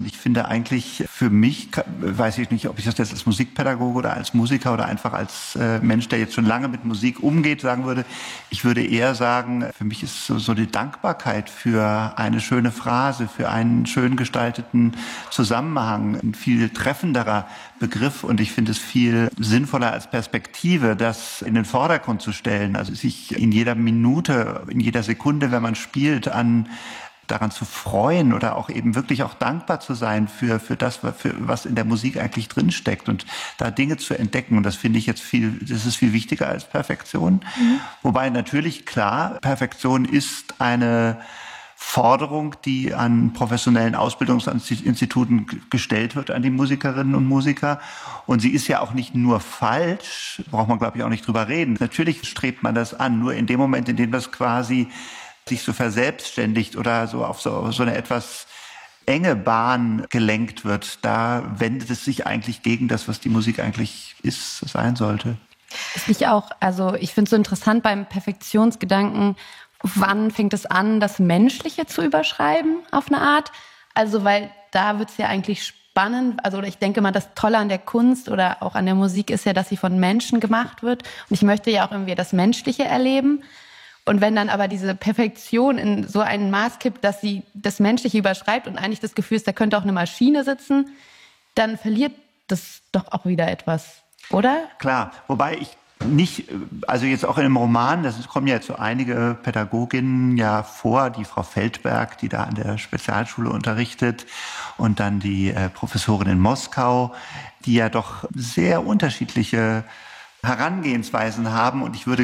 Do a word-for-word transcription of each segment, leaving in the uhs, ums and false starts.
ich finde eigentlich für mich, weiß ich nicht, ob ich das jetzt als Musikpädagoge oder als Musiker oder einfach als äh, Mensch, der jetzt schon lange mit Musik umgeht, sagen würde, ich würde eher sagen, für mich ist so, so die Dankbarkeit für eine schöne Phrase, für einen schön gestalteten Zusammenhang ein viel treffenderer Begriff und ich finde es viel sinnvoller als Perspektive, das in den Vordergrund zu stellen, also sich in jeder Minute, in jeder Sekunde, wenn man spielt, an daran zu freuen oder auch eben wirklich auch dankbar zu sein für, für das, für, was in der Musik eigentlich drinsteckt und da Dinge zu entdecken. Und das finde ich jetzt viel, das ist viel wichtiger als Perfektion. Mhm. Wobei natürlich klar, Perfektion ist eine Forderung, die an professionellen Ausbildungsinstituten gestellt wird, an die Musikerinnen und Musiker. Und sie ist ja auch nicht nur falsch, braucht man, glaube ich, auch nicht drüber reden. Natürlich strebt man das an, nur in dem Moment, in dem das quasi sich so verselbstständigt oder so auf so, so eine etwas enge Bahn gelenkt wird, da wendet es sich eigentlich gegen das, was die Musik eigentlich ist, sein sollte. Ich auch. Also ich finde es so interessant beim Perfektionsgedanken, wann fängt es an, das Menschliche zu überschreiben auf eine Art? Also weil da wird es ja eigentlich spannend. Also ich denke mal, das Tolle an der Kunst oder auch an der Musik ist ja, dass sie von Menschen gemacht wird. Und ich möchte ja auch irgendwie das Menschliche erleben. Und wenn dann aber diese Perfektion in so ein Maß kippt, dass sie das Menschliche überschreibt und eigentlich das Gefühl ist, da könnte auch eine Maschine sitzen, dann verliert das doch auch wieder etwas, oder? Klar, wobei ich nicht, also jetzt auch in dem Roman, das kommen ja jetzt so einige Pädagoginnen ja vor, die Frau Feldberg, die da an der Spezialschule unterrichtet und dann die äh, Professorin in Moskau, die ja doch sehr unterschiedliche Herangehensweisen haben und ich würde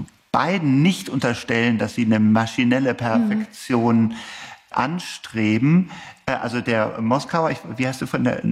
beiden nicht unterstellen, dass sie eine maschinelle Perfektion mhm. anstreben. Also der Moskauer, ich, wie heißt du von der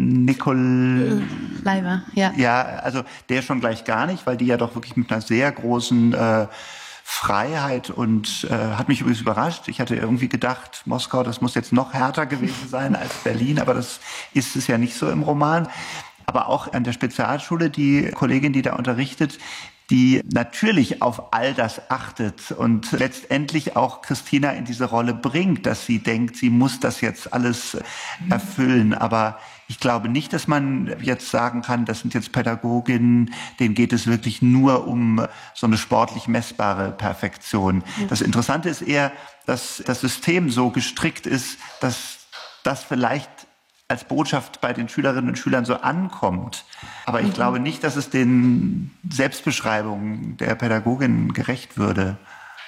Nicole Leiber, ja. Ja, also der schon gleich gar nicht, weil die ja doch wirklich mit einer sehr großen äh, Freiheit und äh, hat mich übrigens überrascht. Ich hatte irgendwie gedacht, Moskau, das muss jetzt noch härter gewesen sein als Berlin, aber das ist es ja nicht so im Roman. Aber auch an der Spezialschule, die Kollegin, die da unterrichtet, die natürlich auf all das achtet und letztendlich auch Christina in diese Rolle bringt, dass sie denkt, sie muss das jetzt alles erfüllen. Aber ich glaube nicht, dass man jetzt sagen kann, das sind jetzt Pädagoginnen, denen geht es wirklich nur um so eine sportlich messbare Perfektion. Das Interessante ist eher, dass das System so gestrickt ist, dass das vielleicht als Botschaft bei den Schülerinnen und Schülern so ankommt. Aber ich mhm. glaube nicht, dass es den Selbstbeschreibungen der Pädagogin gerecht würde.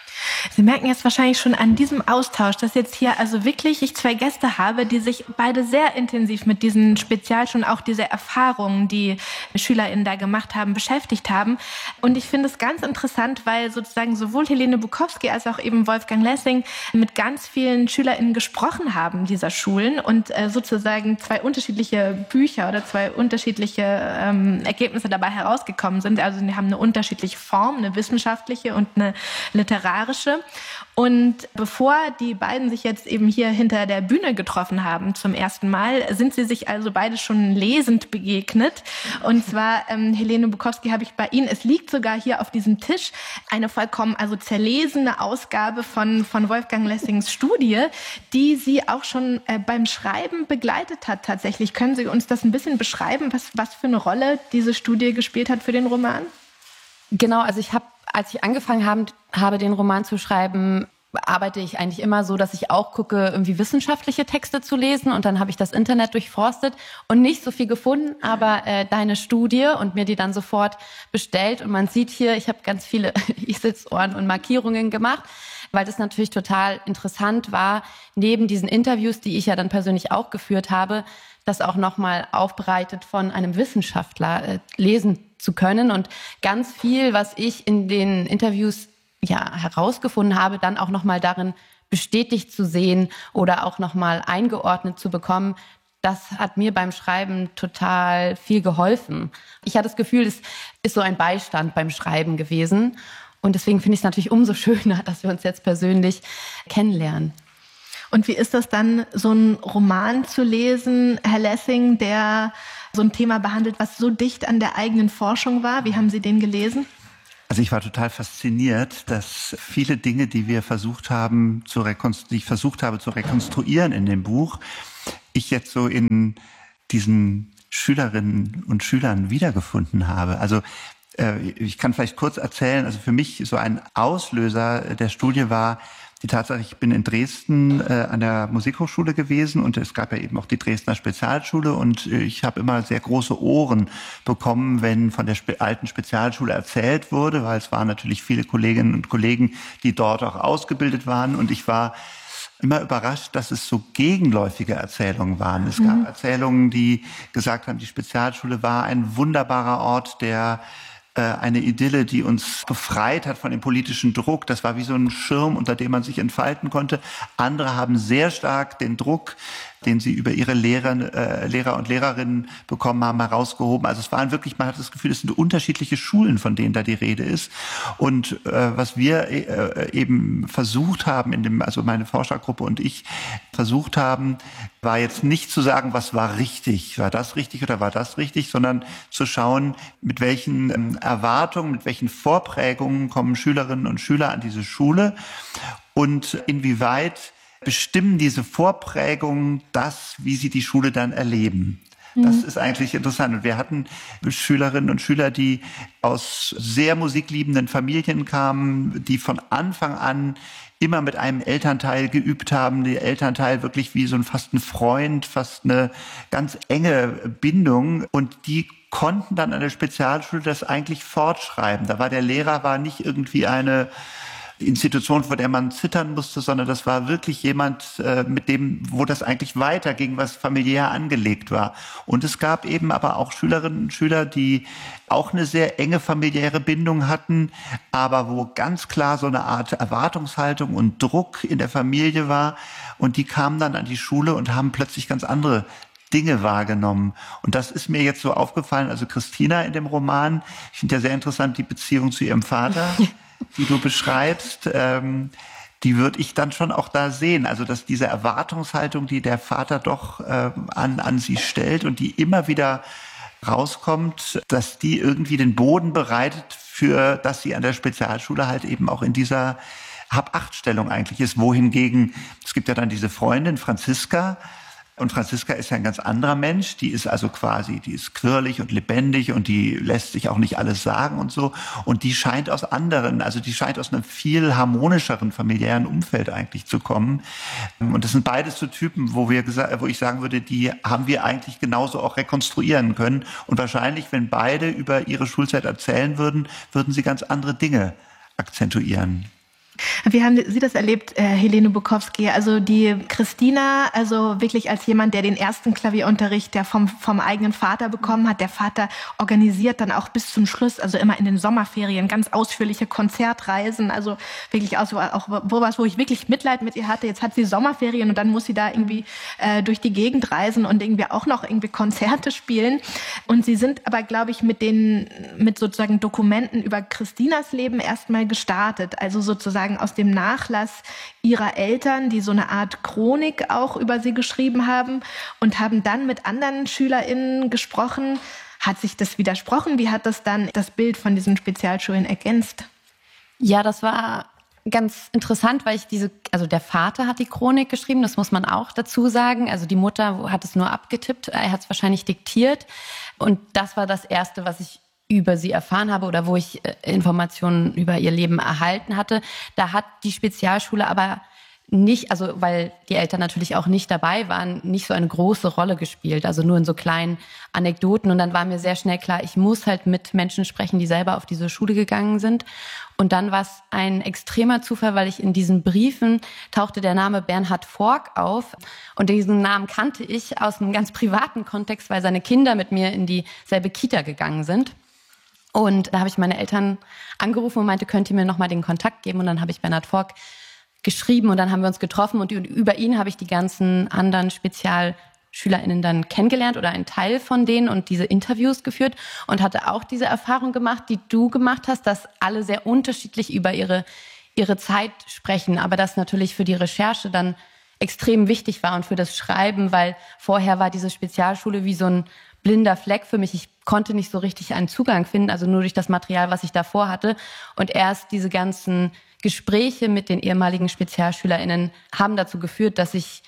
Sie merken jetzt wahrscheinlich schon an diesem Austausch, dass jetzt hier also wirklich ich zwei Gäste habe, die sich beide sehr intensiv mit diesen Spezialschulen, auch diese Erfahrungen, die SchülerInnen da gemacht haben, beschäftigt haben. Und ich finde es ganz interessant, weil sozusagen sowohl Helene Bukowski als auch eben Wolfgang Lessing mit ganz vielen SchülerInnen gesprochen haben dieser Schulen und äh, sozusagen zwei unterschiedliche Bücher oder zwei unterschiedliche ähm, Ergebnisse dabei herausgekommen sind. Also die haben eine unterschiedliche Form, eine wissenschaftliche und eine literarische. Und bevor die beiden sich jetzt eben hier hinter der Bühne getroffen haben zum ersten Mal, sind sie sich also beide schon lesend begegnet. Und zwar, ähm, Helene Bukowski, habe ich bei Ihnen, es liegt sogar hier auf diesem Tisch, eine vollkommen also zerlesene Ausgabe von, von Wolfgang Lessings Studie, die Sie auch schon äh, beim Schreiben begleitet hat tatsächlich. Können Sie uns das ein bisschen beschreiben, was, was für eine Rolle diese Studie gespielt hat für den Roman? Genau, also ich habe Als ich angefangen habe, habe, den Roman zu schreiben, arbeite ich eigentlich immer so, dass ich auch gucke, irgendwie wissenschaftliche Texte zu lesen. Und dann habe ich das Internet durchforstet und nicht so viel gefunden, aber äh, deine Studie und mir die dann sofort bestellt. Und man sieht hier, ich habe ganz viele Ich-Sitzohren und Markierungen gemacht, weil das natürlich total interessant war, neben diesen Interviews, die ich ja dann persönlich auch geführt habe, das auch nochmal aufbereitet von einem Wissenschaftler äh, lesen zu können und ganz viel, was ich in den Interviews ja herausgefunden habe, dann auch nochmal darin bestätigt zu sehen oder auch nochmal eingeordnet zu bekommen. Das hat mir beim Schreiben total viel geholfen. Ich hatte das Gefühl, es ist so ein Beistand beim Schreiben gewesen und deswegen finde ich es natürlich umso schöner, dass wir uns jetzt persönlich kennenlernen. Und wie ist das dann, so einen Roman zu lesen, Herr Lessing, der so ein Thema behandelt, was so dicht an der eigenen Forschung war? Wie haben Sie den gelesen? Also ich war total fasziniert, dass viele Dinge, die wir versucht haben zu rekonstru- die ich versucht habe zu rekonstruieren in dem Buch, ich jetzt so in diesen Schülerinnen und Schülern wiedergefunden habe. Also äh, ich kann vielleicht kurz erzählen, also für mich so ein Auslöser der Studie war die Tatsache, ich bin in Dresden äh, an der Musikhochschule gewesen und es gab ja eben auch die Dresdner Spezialschule und äh, ich habe immer sehr große Ohren bekommen, wenn von der Spe- alten Spezialschule erzählt wurde, weil es waren natürlich viele Kolleginnen und Kollegen, die dort auch ausgebildet waren und ich war immer überrascht, dass es so gegenläufige Erzählungen waren. Es gab mhm. Erzählungen, die gesagt haben, die Spezialschule war ein wunderbarer Ort, der eine Idylle, die uns befreit hat von dem politischen Druck. Das war wie so ein Schirm, unter dem man sich entfalten konnte. Andere haben sehr stark den Druck, den sie über ihre Lehrer, äh, Lehrer und Lehrerinnen bekommen haben, herausgehoben. Also es waren wirklich, man hat das Gefühl, es sind unterschiedliche Schulen, von denen da die Rede ist. Und äh, was wir äh, eben versucht haben, in dem, also meine Forschergruppe und ich versucht haben, war jetzt nicht zu sagen, was war richtig, war das richtig oder war das richtig, sondern zu schauen, mit welchen ähm, Erwartungen, mit welchen Vorprägungen kommen Schülerinnen und Schüler an diese Schule und inwieweit bestimmen diese Vorprägungen das, wie sie die Schule dann erleben. Das ist eigentlich interessant. Und wir hatten Schülerinnen und Schüler, die aus sehr musikliebenden Familien kamen, die von Anfang an immer mit einem Elternteil geübt haben, der Elternteil wirklich wie so ein fast ein Freund, fast eine ganz enge Bindung. Und die konnten dann an der Spezialschule das eigentlich fortschreiben. Da war der Lehrer war nicht irgendwie eine Institution, vor der man zittern musste, sondern das war wirklich jemand, äh, mit dem, wo das eigentlich weiterging, was familiär angelegt war. Und es gab eben aber auch Schülerinnen und Schüler, die auch eine sehr enge familiäre Bindung hatten, aber wo ganz klar so eine Art Erwartungshaltung und Druck in der Familie war. Und die kamen dann an die Schule und haben plötzlich ganz andere Dinge wahrgenommen. Und das ist mir jetzt so aufgefallen. Also Christina in dem Roman, ich finde ja sehr interessant die Beziehung zu ihrem Vater, die du beschreibst, ähm, die würde ich dann schon auch da sehen. Also dass diese Erwartungshaltung, die der Vater doch äh, an, an sie stellt und die immer wieder rauskommt, dass die irgendwie den Boden bereitet für, dass sie an der Spezialschule halt eben auch in dieser Hab-Acht-Stellung eigentlich ist. Wohingegen, es gibt ja dann diese Freundin Franziska, und Franziska ist ja ein ganz anderer Mensch, die ist also quasi, die ist quirlig und lebendig und die lässt sich auch nicht alles sagen und so. Und die scheint aus anderen, also die scheint aus einem viel harmonischeren familiären Umfeld eigentlich zu kommen. Und das sind beides so Typen, wo wir gesagt, wo ich sagen würde, die haben wir eigentlich genauso auch rekonstruieren können. Und wahrscheinlich, wenn beide über ihre Schulzeit erzählen würden, würden sie ganz andere Dinge akzentuieren. Wie haben Sie das erlebt, äh, Helene Bukowski? Also die Christina, also wirklich als jemand, der den ersten Klavierunterricht der vom, vom eigenen Vater bekommen hat. Der Vater organisiert dann auch bis zum Schluss, also immer in den Sommerferien, ganz ausführliche Konzertreisen. Also wirklich auch, auch was, wo ich wirklich Mitleid mit ihr hatte. Jetzt hat sie Sommerferien und dann muss sie da irgendwie äh, durch die Gegend reisen und irgendwie auch noch irgendwie Konzerte spielen. Und sie sind aber, glaube ich, mit den, mit sozusagen Dokumenten über Christinas Leben erstmal gestartet. Also sozusagen aus dem Nachlass ihrer Eltern, die so eine Art Chronik auch über sie geschrieben haben und haben dann mit anderen SchülerInnen gesprochen. Hat sich das widersprochen? Wie hat das dann das Bild von diesen Spezialschulen ergänzt? Ja, das war ganz interessant, weil ich diese, also der Vater hat die Chronik geschrieben, das muss man auch dazu sagen. Also die Mutter hat es nur abgetippt, er hat es wahrscheinlich diktiert. Und das war das Erste, was ich über sie erfahren habe oder wo ich Informationen über ihr Leben erhalten hatte. Da hat die Spezialschule aber nicht, also weil die Eltern natürlich auch nicht dabei waren, nicht so eine große Rolle gespielt, also nur in so kleinen Anekdoten. Und dann war mir sehr schnell klar, ich muss halt mit Menschen sprechen, die selber auf diese Schule gegangen sind. Und dann war es ein extremer Zufall, weil ich in diesen Briefen tauchte der Name Bernhard Fork auf. Und diesen Namen kannte ich aus einem ganz privaten Kontext, weil seine Kinder mit mir in dieselbe Kita gegangen sind. Und da habe ich meine Eltern angerufen und meinte, könnt ihr mir nochmal den Kontakt geben? Und dann habe ich Bernhard Fork geschrieben und dann haben wir uns getroffen und über ihn habe ich die ganzen anderen SpezialschülerInnen dann kennengelernt oder einen Teil von denen und diese Interviews geführt und hatte auch diese Erfahrung gemacht, die du gemacht hast, dass alle sehr unterschiedlich über ihre, ihre Zeit sprechen, aber das natürlich für die Recherche dann extrem wichtig war und für das Schreiben, weil vorher war diese Spezialschule wie so ein blinder Fleck für mich. Ich konnte nicht so richtig einen Zugang finden, also nur durch das Material, was ich davor hatte. Und erst diese ganzen Gespräche mit den ehemaligen SpezialschülerInnen haben dazu geführt, dass ich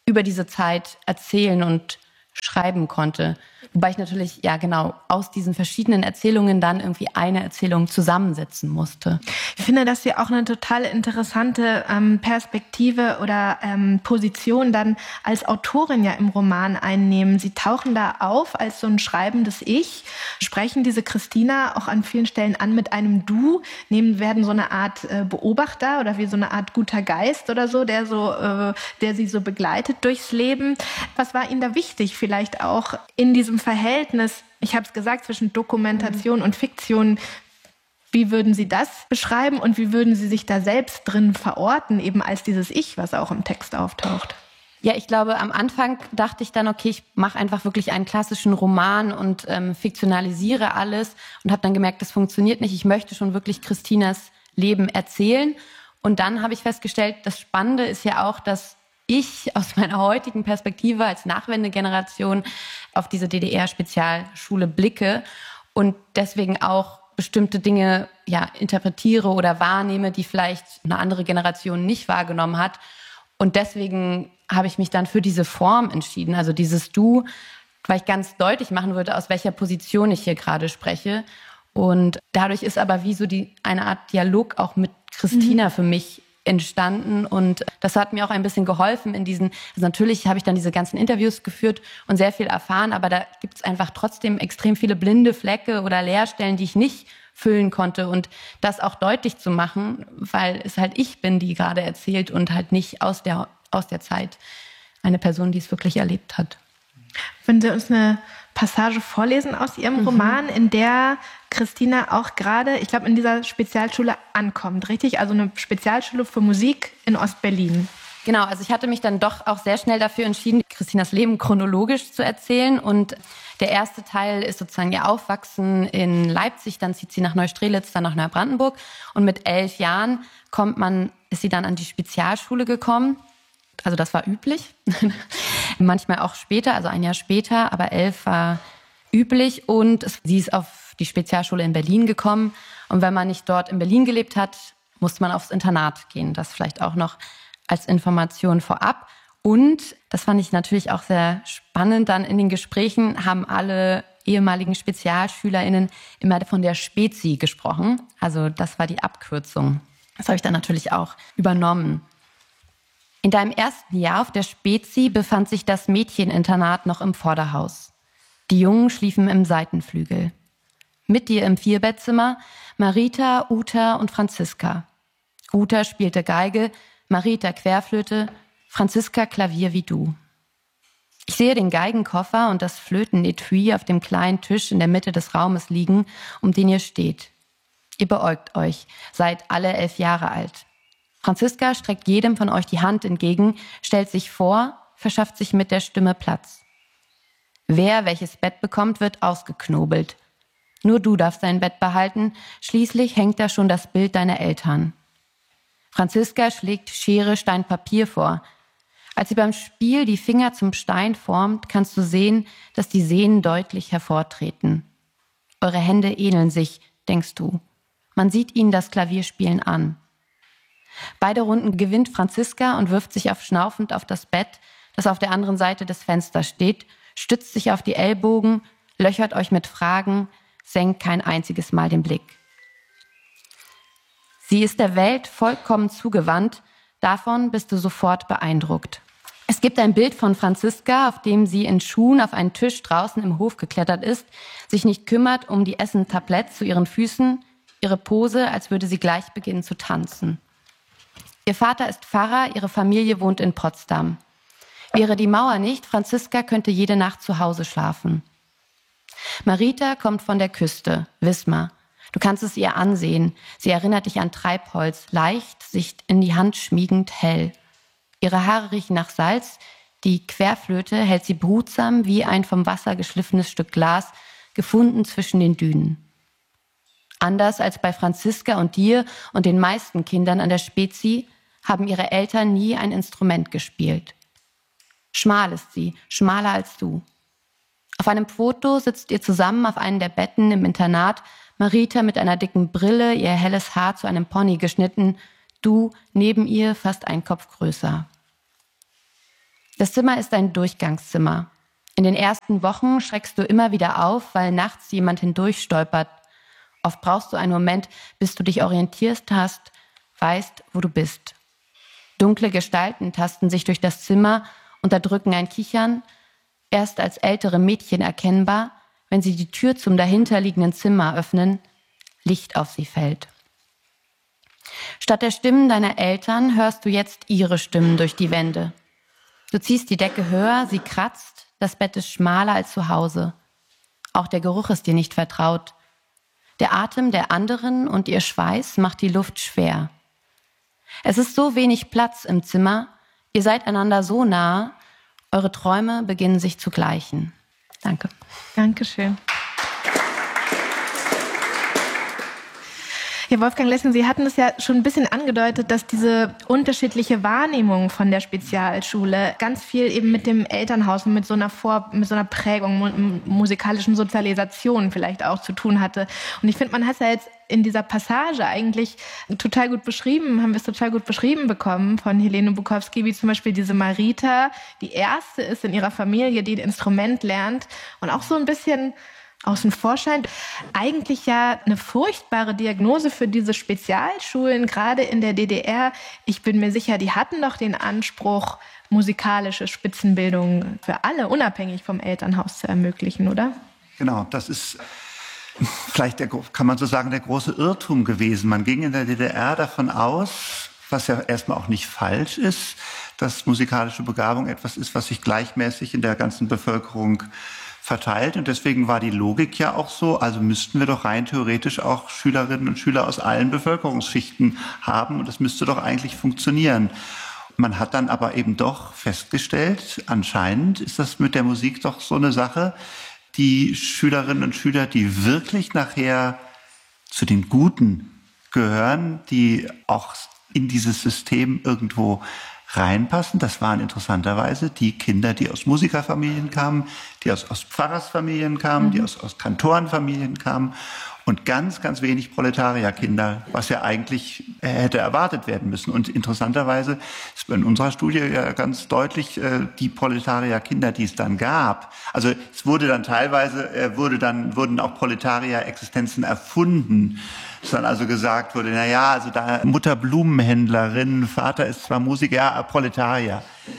über diese Zeit erzählen und schreiben konnte. Wobei ich natürlich, ja genau, aus diesen verschiedenen Erzählungen dann irgendwie eine Erzählung zusammensetzen musste. Ich finde, dass Sie auch eine total interessante ähm, Perspektive oder ähm, Position dann als Autorin ja im Roman einnehmen. Sie tauchen da auf als so ein schreibendes Ich, sprechen diese Christina auch an vielen Stellen an mit einem Du, nehmen, werden so eine Art äh, Beobachter oder wie so eine Art guter Geist oder so, der so, äh, der sie so begleitet durchs Leben. Was war Ihnen da wichtig, vielleicht auch in diesem Verhältnis, ich habe es gesagt, zwischen Dokumentation mhm. und Fiktion? Wie würden Sie das beschreiben und wie würden Sie sich da selbst drin verorten, eben als dieses Ich, was auch im Text auftaucht? Ja, ich glaube, am Anfang dachte ich dann, okay, ich mache einfach wirklich einen klassischen Roman und ähm, fiktionalisiere alles und habe dann gemerkt, das funktioniert nicht. Ich möchte schon wirklich Christinas Leben erzählen. Und dann habe ich festgestellt, das Spannende ist ja auch, dass ich aus meiner heutigen Perspektive als Nachwendegeneration auf diese D D R-Spezialschule blicke und deswegen auch bestimmte Dinge ja interpretiere oder wahrnehme, die vielleicht eine andere Generation nicht wahrgenommen hat. Und deswegen habe ich mich dann für diese Form entschieden, also dieses Du, weil ich ganz deutlich machen würde, aus welcher Position ich hier gerade spreche. Und dadurch ist aber wie so die, eine Art Dialog auch mit Christina mhm. für mich entstanden. Und das hat mir auch ein bisschen geholfen in diesen, also natürlich habe ich dann diese ganzen Interviews geführt und sehr viel erfahren, aber da gibt es einfach trotzdem extrem viele blinde Flecke oder Leerstellen, die ich nicht füllen konnte. Und das auch deutlich zu machen, weil es halt ich bin, die gerade erzählt und halt nicht aus der, aus der Zeit eine Person, die es wirklich erlebt hat. Wenn Sie uns eine Passage vorlesen aus Ihrem mhm. Roman, in der Christina auch gerade, ich glaube, in dieser Spezialschule ankommt, richtig? Also eine Spezialschule für Musik in Ostberlin. Genau, also ich hatte mich dann doch auch sehr schnell dafür entschieden, Christinas Leben chronologisch zu erzählen. Und der erste Teil ist sozusagen ihr Aufwachsen in Leipzig, dann zieht sie nach Neustrelitz, dann nach Neubrandenburg. Und mit elf Jahren kommt man, ist sie dann an die Spezialschule gekommen. Also das war üblich. Manchmal auch später, also ein Jahr später, aber elf war üblich. Und es, sie ist auf die Spezialschule in Berlin gekommen. Und wenn man nicht dort in Berlin gelebt hat, musste man aufs Internat gehen. Das vielleicht auch noch als Information vorab. Und, das fand ich natürlich auch sehr spannend, dann in den Gesprächen haben alle ehemaligen SpezialschülerInnen immer von der Spezi gesprochen. Also das war die Abkürzung. Das habe ich dann natürlich auch übernommen. In deinem ersten Jahr auf der Spezi befand sich das Mädcheninternat noch im Vorderhaus. Die Jungen schliefen im Seitenflügel. Mit dir im Vierbettzimmer Marita, Uta und Franziska. Uta spielte Geige, Marita Querflöte, Franziska Klavier wie du. Ich sehe den Geigenkoffer und das Flötenetui auf dem kleinen Tisch in der Mitte des Raumes liegen, um den ihr steht. Ihr beäugt euch, seid alle elf Jahre alt. Franziska streckt jedem von euch die Hand entgegen, stellt sich vor, verschafft sich mit der Stimme Platz. Wer welches Bett bekommt, wird ausgeknobelt. Nur du darfst dein Bett behalten, schließlich hängt da schon das Bild deiner Eltern. Franziska schlägt Schere, Stein, Papier vor. Als sie beim Spiel die Finger zum Stein formt, kannst du sehen, dass die Sehnen deutlich hervortreten. Eure Hände ähneln sich, denkst du. Man sieht ihnen das Klavierspielen an. Beide Runden gewinnt Franziska und wirft sich auf schnaufend auf das Bett, das auf der anderen Seite des Fensters steht, stützt sich auf die Ellbogen, löchert euch mit Fragen, senkt kein einziges Mal den Blick. Sie ist der Welt vollkommen zugewandt, davon bist du sofort beeindruckt. Es gibt ein Bild von Franziska, auf dem sie in Schuhen auf einen Tisch draußen im Hof geklettert ist, sich nicht kümmert um die Essentabletts zu ihren Füßen, ihre Pose, als würde sie gleich beginnen zu tanzen. Ihr Vater ist Pfarrer, ihre Familie wohnt in Potsdam. Wäre die Mauer nicht, Franziska könnte jede Nacht zu Hause schlafen. Marita kommt von der Küste, Wismar. Du kannst es ihr ansehen. Sie erinnert dich an Treibholz, leicht, sich in die Hand schmiegend hell. Ihre Haare riechen nach Salz. Die Querflöte hält sie behutsam wie ein vom Wasser geschliffenes Stück Glas, gefunden zwischen den Dünen. Anders als bei Franziska und dir und den meisten Kindern an der Spezi haben ihre Eltern nie ein Instrument gespielt. Schmal ist sie, schmaler als du. Auf einem Foto sitzt ihr zusammen auf einem der Betten im Internat, Marita mit einer dicken Brille, ihr helles Haar zu einem Pony geschnitten, du neben ihr fast einen Kopf größer. Das Zimmer ist ein Durchgangszimmer. In den ersten Wochen schreckst du immer wieder auf, weil nachts jemand hindurch stolpert. Oft brauchst du einen Moment, bis du dich orientiert hast, weißt, wo du bist. Dunkle Gestalten tasten sich durch das Zimmer, unterdrücken ein Kichern, erst als ältere Mädchen erkennbar, wenn sie die Tür zum dahinterliegenden Zimmer öffnen, Licht auf sie fällt. Statt der Stimmen deiner Eltern hörst du jetzt ihre Stimmen durch die Wände. Du ziehst die Decke höher, sie kratzt, das Bett ist schmaler als zu Hause. Auch der Geruch ist dir nicht vertraut. Der Atem der anderen und ihr Schweiß macht die Luft schwer. Es ist so wenig Platz im Zimmer, ihr seid einander so nah, eure Träume beginnen sich zu gleichen. Danke. Dankeschön. Ja, Wolfgang Lessing, Sie hatten es ja schon ein bisschen angedeutet, dass diese unterschiedliche Wahrnehmung von der Spezialschule ganz viel eben mit dem Elternhaus und mit so einer Vor-, mit so einer Prägung, mu- musikalischen Sozialisation vielleicht auch zu tun hatte. Und ich finde, man hat es ja jetzt in dieser Passage eigentlich total gut beschrieben, haben wir es total gut beschrieben bekommen von Helene Bukowski, wie zum Beispiel diese Marita, die erste ist in ihrer Familie, die ein Instrument lernt und auch so ein bisschen außen vor scheint. Eigentlich ja eine furchtbare Diagnose für diese Spezialschulen, gerade in der D D R. Ich bin mir sicher, die hatten doch den Anspruch, musikalische Spitzenbildung für alle, unabhängig vom Elternhaus, zu ermöglichen, oder? Genau, das ist vielleicht, der, kann man so sagen, der große Irrtum gewesen. Man ging in der D D R davon aus, was ja erstmal auch nicht falsch ist, dass musikalische Begabung etwas ist, was sich gleichmäßig in der ganzen Bevölkerung verteilt. Und deswegen war die Logik ja auch so, also müssten wir doch rein theoretisch auch Schülerinnen und Schüler aus allen Bevölkerungsschichten haben. Und das müsste doch eigentlich funktionieren. Man hat dann aber eben doch festgestellt, anscheinend ist das mit der Musik doch so eine Sache, die Schülerinnen und Schüler, die wirklich nachher zu den Guten gehören, die auch in dieses System irgendwo reinpassen. Das waren interessanterweise die Kinder, die aus Musikerfamilien kamen, die aus, aus Pfarrersfamilien kamen, mhm. die aus, aus Kantorenfamilien kamen und ganz, ganz wenig Proletarierkinder, was ja eigentlich hätte erwartet werden müssen. Und interessanterweise ist in unserer Studie ja ganz deutlich, die Proletarierkinder, die es dann gab. Also es wurde dann teilweise, wurde dann, wurden auch Proletarier-Existenzen erfunden. Dass dann also gesagt wurde, na ja, also da Mutter Blumenhändlerin, Vater ist zwar Musiker, ja, Proletarier.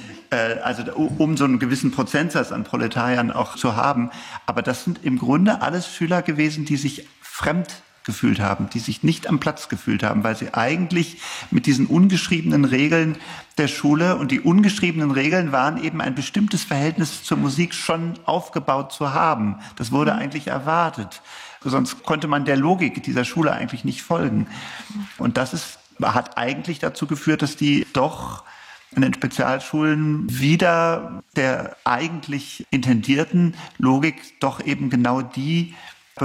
Also um so einen gewissen Prozentsatz an Proletariern auch zu haben. Aber das sind im Grunde alles Schüler gewesen, die sich fremd gefühlt haben, die sich nicht am Platz gefühlt haben, weil sie eigentlich mit diesen ungeschriebenen Regeln der Schule, und die ungeschriebenen Regeln waren eben ein bestimmtes Verhältnis zur Musik schon aufgebaut zu haben. Das wurde eigentlich erwartet. Sonst konnte man der Logik dieser Schule eigentlich nicht folgen. Und das ist, hat eigentlich dazu geführt, dass die doch in den Spezialschulen wieder der eigentlich intendierten Logik doch eben genau die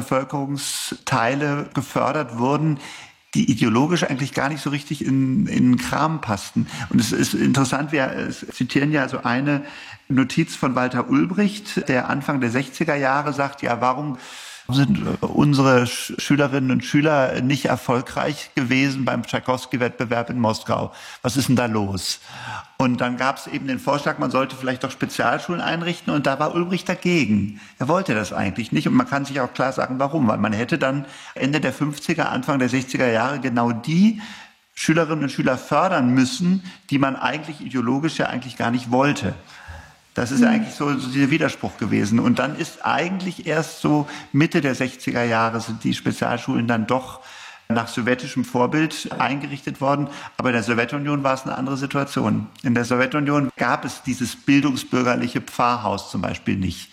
Bevölkerungsteile gefördert wurden, die ideologisch eigentlich gar nicht so richtig in, in den Kram passten. Und es ist interessant, wir zitieren ja so eine Notiz von Walter Ulbricht, der Anfang der sechziger Jahre sagt, ja, warum sind unsere Schülerinnen und Schüler nicht erfolgreich gewesen beim Tschaikowski-Wettbewerb in Moskau? Was ist denn da los? Und dann gab es eben den Vorschlag, man sollte vielleicht doch Spezialschulen einrichten, und da war Ulbricht dagegen. Er wollte das eigentlich nicht, und man kann sich auch klar sagen, warum. Weil man hätte dann Ende der fünfziger, Anfang der sechziger Jahre genau die Schülerinnen und Schüler fördern müssen, die man eigentlich ideologisch ja eigentlich gar nicht wollte. Das ist ja eigentlich so, so dieser Widerspruch gewesen. Und dann ist eigentlich erst so Mitte der sechziger Jahre sind die Spezialschulen dann doch nach sowjetischem Vorbild eingerichtet worden. Aber in der Sowjetunion war es eine andere Situation. In der Sowjetunion gab es dieses bildungsbürgerliche Pfarrhaus zum Beispiel nicht.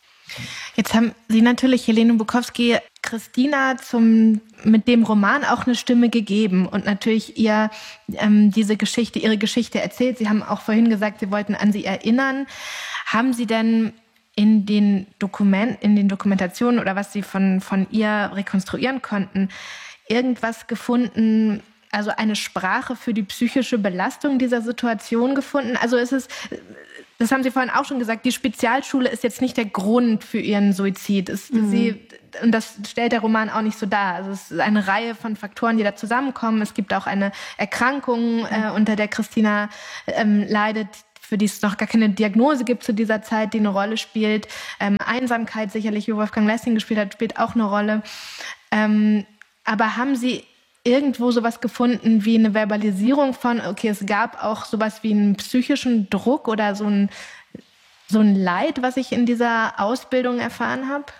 Jetzt haben Sie natürlich, Helene Bukowski, Christina zum, mit dem Roman auch eine Stimme gegeben und natürlich ihr ähm, diese Geschichte, ihre Geschichte erzählt. Sie haben auch vorhin gesagt, Sie wollten an sie erinnern. Haben Sie denn in den Dokument, in den Dokumentationen oder was Sie von, von ihr rekonstruieren konnten, irgendwas gefunden, also eine Sprache für die psychische Belastung dieser Situation gefunden? Also ist es, das haben Sie vorhin auch schon gesagt, die Spezialschule ist jetzt nicht der Grund für ihren Suizid. Es, mhm. sie, und das stellt der Roman auch nicht so dar. Also es ist eine Reihe von Faktoren, die da zusammenkommen. Es gibt auch eine Erkrankung, äh, unter der Christina ähm, leidet, für die es noch gar keine Diagnose gibt zu dieser Zeit, die eine Rolle spielt. Ähm, Einsamkeit sicherlich, wie Wolfgang Lessing gespielt hat, spielt auch eine Rolle. Ähm, aber haben Sie irgendwo sowas gefunden wie eine Verbalisierung von, okay, es gab auch sowas wie einen psychischen Druck oder so ein, so ein Leid, was ich in dieser Ausbildung erfahren habe?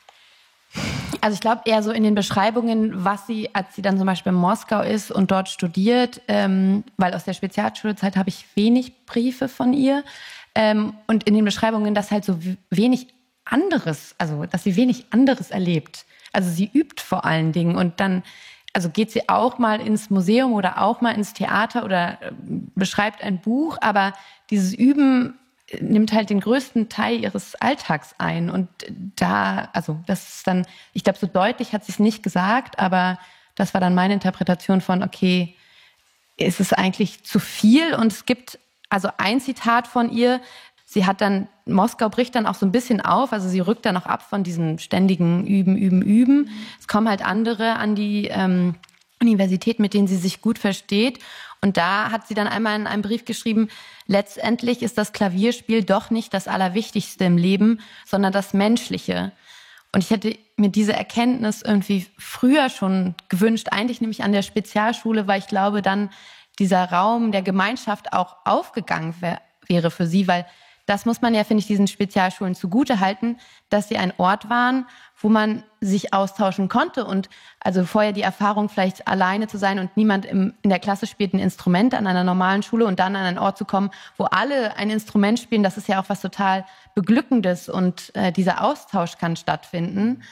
Also ich glaube eher so in den Beschreibungen, was sie, als sie dann zum Beispiel in Moskau ist und dort studiert, ähm, weil aus der Spezialschulzeit habe ich wenig Briefe von ihr, ähm, und in den Beschreibungen, dass halt so wenig anderes, also dass sie wenig anderes erlebt. Also sie übt vor allen Dingen und dann, also geht sie auch mal ins Museum oder auch mal ins Theater oder äh, beschreibt ein Buch, aber dieses Üben nimmt halt den größten Teil ihres Alltags ein. Und da, also das ist dann, ich glaube, so deutlich hat sie es nicht gesagt, aber das war dann meine Interpretation von, okay, ist es eigentlich zu viel? Und es gibt also ein Zitat von ihr, sie hat dann, Moskau bricht dann auch so ein bisschen auf, also sie rückt dann auch ab von diesem ständigen Üben, Üben, Üben. Es kommen halt andere an die ähm, Universität, mit denen sie sich gut versteht. Und da hat sie dann einmal in einem Brief geschrieben, letztendlich ist das Klavierspiel doch nicht das Allerwichtigste im Leben, sondern das Menschliche. Und ich hätte mir diese Erkenntnis irgendwie früher schon gewünscht, eigentlich nämlich an der Spezialschule, weil ich glaube, dann dieser Raum der Gemeinschaft auch aufgegangen wär, wäre für sie, weil das muss man ja, finde ich, diesen Spezialschulen zugutehalten, dass sie ein Ort waren, wo man sich austauschen konnte und also vorher die Erfahrung vielleicht alleine zu sein und niemand im, in der Klasse spielt ein Instrument an einer normalen Schule und dann an einen Ort zu kommen, wo alle ein Instrument spielen, das ist ja auch was total Beglückendes und äh, dieser Austausch kann stattfinden.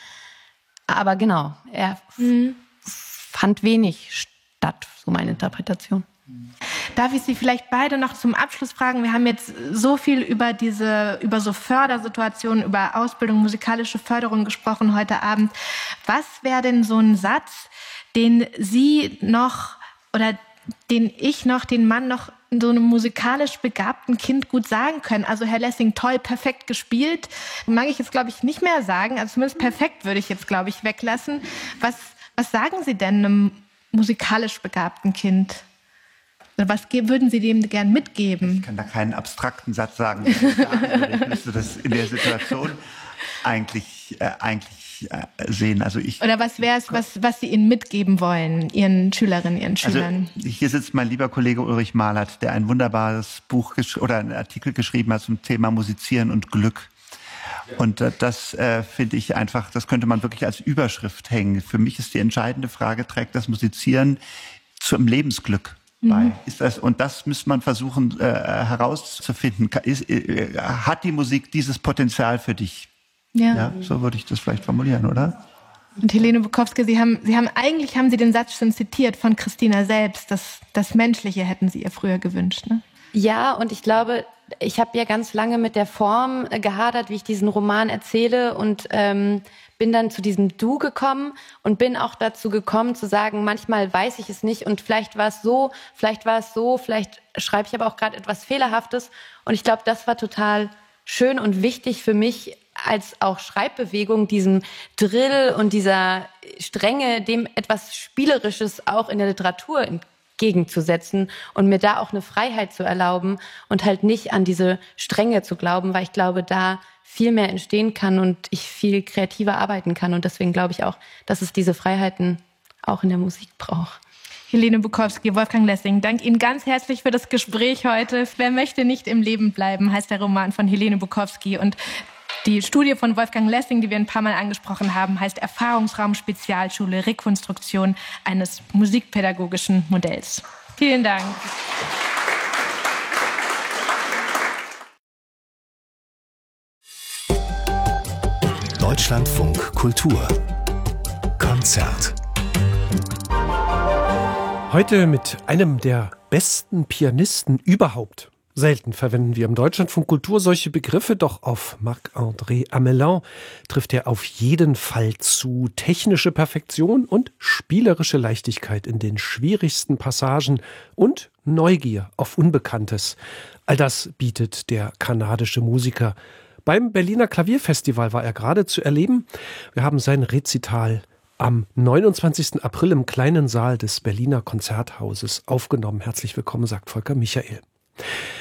Aber genau, er mhm. fand wenig statt, so meine Interpretation. Darf ich Sie vielleicht beide noch zum Abschluss fragen? Wir haben jetzt so viel über diese, über so Fördersituationen, über Ausbildung, musikalische Förderung gesprochen heute Abend. Was wäre denn so ein Satz, den Sie noch oder den ich noch, den Mann noch so einem musikalisch begabten Kind gut sagen können? Also Herr Lessing, toll, perfekt gespielt. Mag ich jetzt, glaube ich, nicht mehr sagen. Also zumindest perfekt würde ich jetzt, glaube ich, weglassen. Was, was sagen Sie denn einem musikalisch begabten Kind? Was würden Sie dem gern mitgeben? Ich kann da keinen abstrakten Satz sagen. Ich müsste das in der Situation eigentlich, äh, eigentlich äh, sehen. Also ich, Oder was wäre es, was, was Sie ihnen mitgeben wollen, Ihren Schülerinnen, Ihren Schülern? Also hier sitzt mein lieber Kollege Ulrich Mahlert, der ein wunderbares Buch gesch- oder einen Artikel geschrieben hat zum Thema Musizieren und Glück. Und äh, das äh, finde ich einfach, das könnte man wirklich als Überschrift hängen. Für mich ist die entscheidende Frage, trägt das Musizieren zum Lebensglück bei? Ist das, und das müsste man versuchen äh, herauszufinden. Ist, äh, hat die Musik dieses Potenzial für dich? Ja. Ja, so würde ich das vielleicht formulieren, oder? Und Helene Bukowski, Sie haben, Sie haben eigentlich haben Sie den Satz schon zitiert von Christina selbst. Das, das Menschliche hätten Sie ihr früher gewünscht, ne? Ja, und ich glaube, ich habe ja ganz lange mit der Form gehadert, wie ich diesen Roman erzähle und ähm, bin dann zu diesem Du gekommen und bin auch dazu gekommen zu sagen, manchmal weiß ich es nicht und vielleicht war es so, vielleicht war es so, vielleicht schreibe ich aber auch gerade etwas Fehlerhaftes. Und ich glaube, das war total schön und wichtig für mich als auch Schreibbewegung, diesem Drill und dieser Strenge, dem etwas Spielerisches auch in der Literatur entgegenzusetzen und mir da auch eine Freiheit zu erlauben und halt nicht an diese Strenge zu glauben, weil ich glaube, da viel mehr entstehen kann und ich viel kreativer arbeiten kann. Und deswegen glaube ich auch, dass es diese Freiheiten auch in der Musik braucht. Helene Bukowski, Wolfgang Lessing, danke Ihnen ganz herzlich für das Gespräch heute. Wer möchte nicht im Leben bleiben, heißt der Roman von Helene Bukowski. Und die Studie von Wolfgang Lessing, die wir ein paar Mal angesprochen haben, heißt Erfahrungsraum Spezialschule, Rekonstruktion eines musikpädagogischen Modells. Vielen Dank. Deutschlandfunk Kultur Konzert. Heute mit einem der besten Pianisten überhaupt. Selten verwenden wir im Deutschlandfunk Kultur solche Begriffe, doch auf Marc-André Amelin trifft er auf jeden Fall zu. Technische Perfektion und spielerische Leichtigkeit in den schwierigsten Passagen und Neugier auf Unbekanntes. All das bietet der kanadische Musiker. Beim Berliner Klavierfestival war er gerade zu erleben. Wir haben sein Rezital am neunundzwanzigsten April im kleinen Saal des Berliner Konzerthauses aufgenommen. Herzlich willkommen, sagt Volker Michael.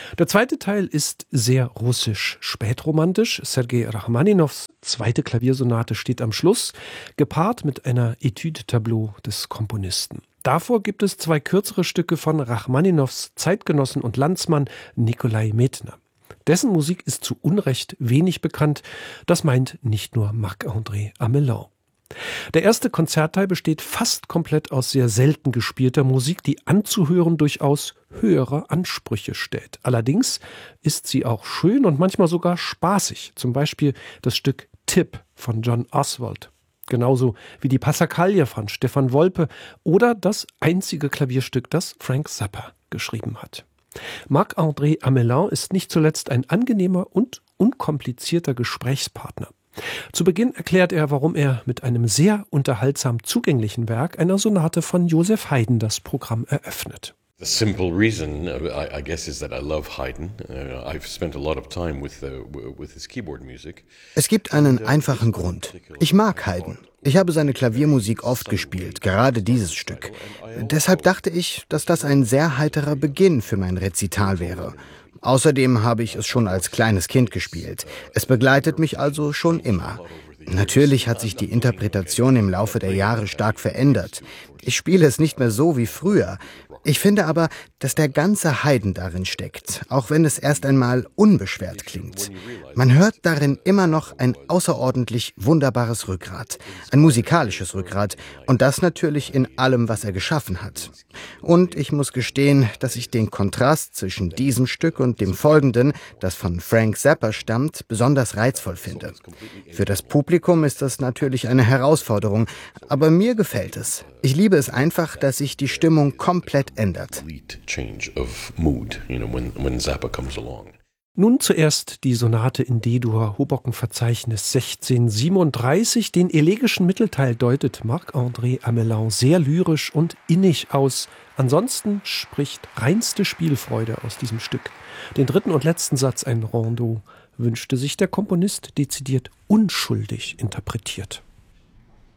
Der zweite Teil ist sehr russisch spätromantisch. Sergei Rachmaninows zweite Klaviersonate steht am Schluss, gepaart mit einer Etüde-Tableau des Komponisten. Davor gibt es zwei kürzere Stücke von Rachmaninows Zeitgenossen und Landsmann Nikolai Medtner. Dessen Musik ist zu Unrecht wenig bekannt. Das meint nicht nur Marc-André Amelin. Der erste Konzertteil besteht fast komplett aus sehr selten gespielter Musik, die anzuhören durchaus höhere Ansprüche stellt. Allerdings ist sie auch schön und manchmal sogar spaßig. Zum Beispiel das Stück Tip von John Oswald. Genauso wie die Passacaglia von Stefan Wolpe oder das einzige Klavierstück, das Frank Zappa geschrieben hat. Marc-André Amelin ist nicht zuletzt ein angenehmer und unkomplizierter Gesprächspartner. Zu Beginn erklärt er, warum er mit einem sehr unterhaltsam zugänglichen Werk, einer Sonate von Joseph Haydn, das Programm eröffnet. The simple reason, I, I guess, is that I love Haydn. Uh, I've spent a lot of time with, uh, with his keyboard music. Es gibt einen einfachen Grund. Ich mag Haydn. Ich habe seine Klaviermusik oft gespielt, gerade dieses Stück. Deshalb dachte ich, dass das ein sehr heiterer Beginn für mein Rezital wäre. Außerdem habe ich es schon als kleines Kind gespielt. Es begleitet mich also schon immer. Natürlich hat sich die Interpretation im Laufe der Jahre stark verändert. Ich spiele es nicht mehr so wie früher. Ich finde aber, dass der ganze Haydn darin steckt, auch wenn es erst einmal unbeschwert klingt. Man hört darin immer noch ein außerordentlich wunderbares Rückgrat, ein musikalisches Rückgrat und das natürlich in allem, was er geschaffen hat. Und ich muss gestehen, dass ich den Kontrast zwischen diesem Stück und dem folgenden, das von Frank Zappa stammt, besonders reizvoll finde. Für das Publikum ist das natürlich eine Herausforderung, aber mir gefällt es. Ich liebe es einfach, dass sich die Stimmung komplett ändert. Nun zuerst die Sonate in D-Dur, Hoboken-Verzeichnis sechzehnhundertsiebenunddreißig. Den elegischen Mittelteil deutet Marc-André Amelin sehr lyrisch und innig aus. Ansonsten spricht reinste Spielfreude aus diesem Stück. Den dritten und letzten Satz, ein Rondeau, wünschte sich der Komponist dezidiert unschuldig interpretiert.